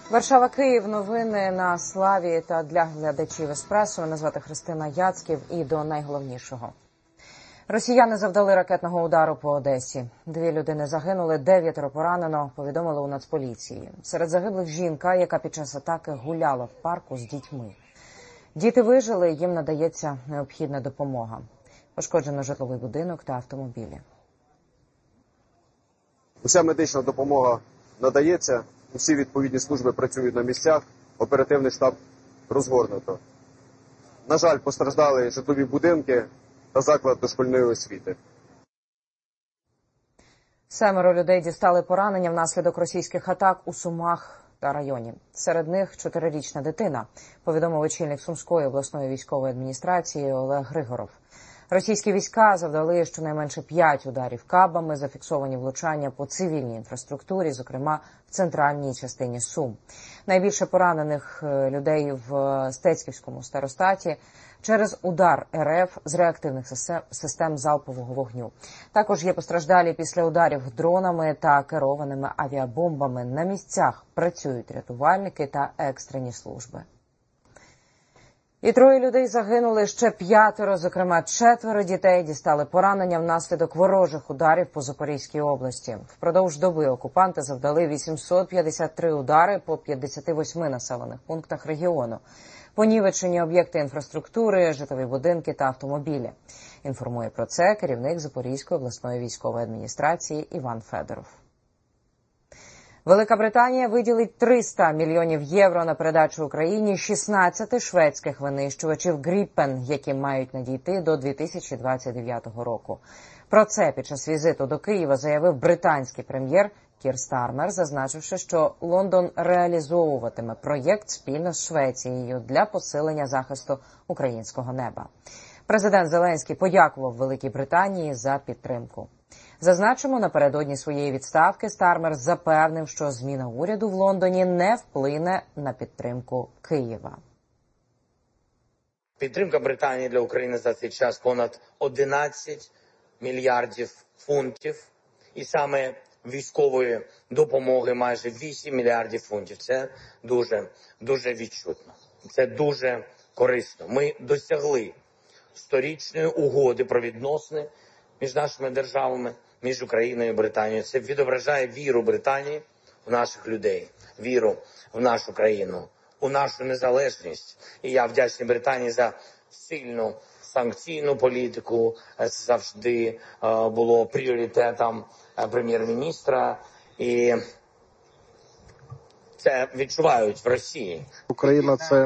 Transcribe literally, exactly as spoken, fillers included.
Варшава, Київ. Новини на Славі та для глядачів Еспресо. Мене звати Христина Яцьків і до найголовнішого. Росіяни завдали ракетного удару по Одесі. Дві людини загинули, дев'ятеро поранено, повідомили у Нацполіції. Серед загиблих жінка, яка під час атаки гуляла в парку з дітьми. Діти вижили, їм надається необхідна допомога. Пошкоджено житловий будинок та автомобілі. Уся медична допомога надається, усі відповідні служби працюють на місцях, оперативний штаб розгорнуто. На жаль, постраждали житлові будинки та заклад дошкільної освіти. Семеро людей дістали поранення внаслідок російських атак у Сумах та районі. Серед них чотирирічна дитина, повідомив очільник Сумської обласної військової адміністрації Олег Григоров. Російські війська завдали щонайменше п'ять ударів кабами, зафіксовані влучання по цивільній інфраструктурі, зокрема в центральній частині Сум. Найбільше поранених людей в Стецьківському старостаті через удар РФ з реактивних систем залпового вогню. Також є постраждалі після ударів дронами та керованими авіабомбами. На місцях працюють рятувальники та екстрені служби. І троє людей загинули, ще п'ятеро, зокрема четверо дітей, дістали поранення внаслідок ворожих ударів по Запорізькій області. Впродовж доби окупанти завдали вісімсот п'ятдесят три удари по п'ятдесяти восьми населених пунктах регіону. Понівечені об'єкти інфраструктури, житлові будинки та автомобілі. Інформує про це керівник Запорізької обласної військової адміністрації Іван Федоров. Велика Британія виділить триста мільйонів євро на передачу Україні шістнадцяти шведських винищувачів «Гріппен», які мають надійти до дві тисячі двадцять дев'ятого року. Про це під час візиту до Києва заявив британський прем'єр Кір Стармер, зазначивши, що Лондон реалізовуватиме проєкт спільно з Швецією для посилення захисту українського неба. Президент Зеленський подякував Великій Британії за підтримку. Зазначимо, напередодні своєї відставки Стармер запевнив, що зміна уряду в Лондоні не вплине на підтримку Києва. Підтримка Британії для України за цей час понад одинадцять мільярдів фунтів. І саме військової допомоги майже вісім мільярдів фунтів. Це дуже, дуже відчутно. Це дуже корисно. Ми досягли сторічної угоди про відносини між нашими державами, між Україною і Британією. Це відображає віру Британії в наших людей, віру в нашу країну, у нашу незалежність. І я вдячний Британії за сильну санкційну політику. Це завжди було пріоритетом прем'єр-міністра. І це відчувають в Росії. Україна – це